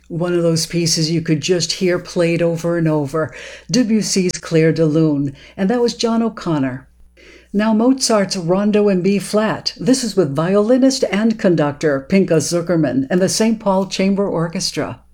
One of those pieces you could just hear played over and over, Debussy's Clair de Lune, and that was John O'Connor. Now Mozart's Rondo in B flat. This is with violinist and conductor Pinka Zuckerman and the St. Paul Chamber Orchestra.